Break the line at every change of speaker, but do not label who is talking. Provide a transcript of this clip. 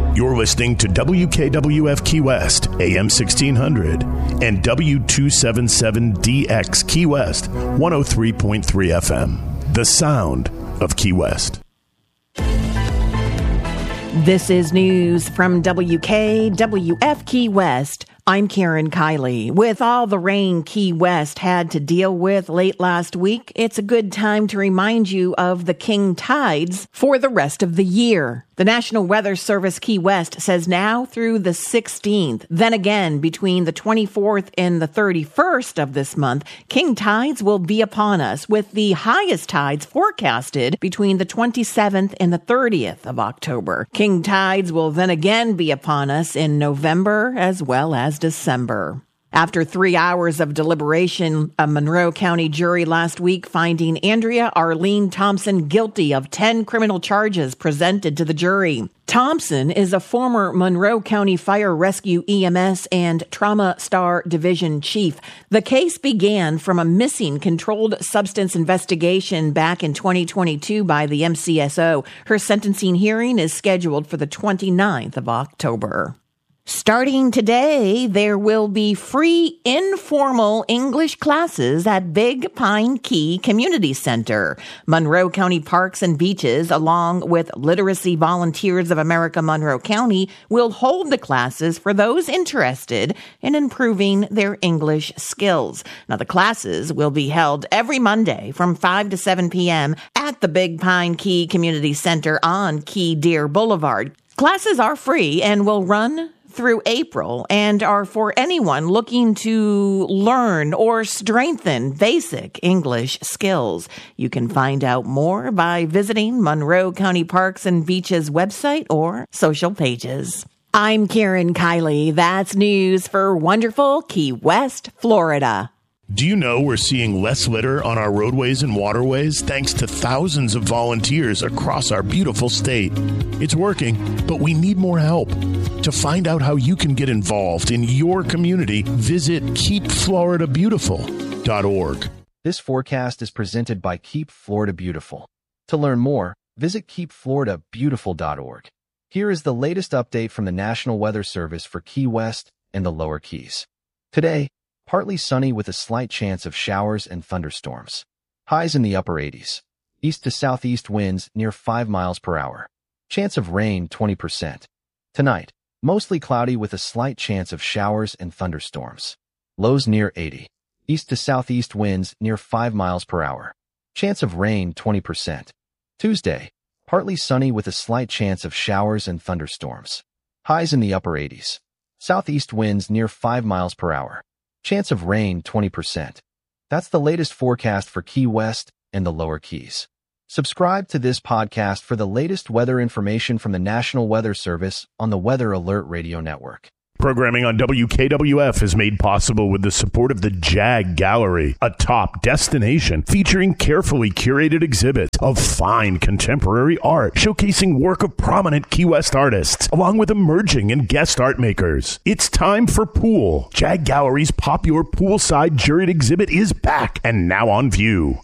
You're listening to WKWF Key West, AM 1600, and W277DX Key West, 103.3 FM. The sound of Key West.
This is news from WKWF Key West. I'm Karen Kiley. With all the rain Key West had to deal with late last week, it's a good time to remind you of the king tides for the rest of the year. The National Weather Service Key West says now through the 16th, then again between the 24th and the 31st of this month, king tides will be upon us, with the highest tides forecasted between the 27th and the 30th of October. King tides will then again be upon us in November as well as December. After 3 hours of deliberation, a Monroe County jury last week finding Andrea Arlene Thompson guilty of 10 criminal charges presented to the jury. Thompson is a former Monroe County Fire Rescue EMS and Trauma Star Division chief. The case began from a missing controlled substance investigation back in 2022 by the MCSO. Her sentencing hearing is scheduled for the 29th of October. Starting today, there will be free informal English classes at Big Pine Key Community Center. Monroe County Parks and Beaches, along with Literacy Volunteers of America Monroe County, will hold the classes for those interested in improving their English skills. Now, the classes will be held every Monday from 5 to 7 p.m. at the Big Pine Key Community Center on Key Deer Boulevard. Classes are free and will run through April and are for anyone looking to learn or strengthen basic English skills. You can find out more by visiting Monroe County Parks and Beaches website or social pages. I'm Karen Kiley. That's news for wonderful Key West, Florida.
Do you know we're seeing less litter on our roadways and waterways thanks to thousands of volunteers across our beautiful state? It's working, but we need more help. To find out how you can get involved in your community, visit keepfloridabeautiful.org.
This forecast is presented by Keep Florida Beautiful. To learn more, visit keepfloridabeautiful.org. Here is the latest update from the National Weather Service for Key West and the Lower Keys. Today, partly sunny with a slight chance of showers and thunderstorms. Highs in the upper 80s. East to southeast winds near 5 miles per hour. Chance of rain 20%. Tonight, mostly cloudy with a slight chance of showers and thunderstorms. Lows near 80. East to southeast winds near 5 miles per hour. Chance of rain 20%. Tuesday, partly sunny with a slight chance of showers and thunderstorms. Highs in the upper 80s. Southeast winds near 5 miles per hour. Chance of rain 20%. That's the latest forecast for Key West and the Lower Keys. Subscribe to this podcast for the latest weather information from the National Weather Service on the Weather Alert Radio Network.
Programming on WKWF is made possible with the support of the JAG Gallery, a top destination featuring carefully curated exhibits of fine contemporary art showcasing work of prominent Key West artists, along with emerging and guest art makers. It's time for Pool. JAG Gallery's popular poolside juried exhibit is back and now on view.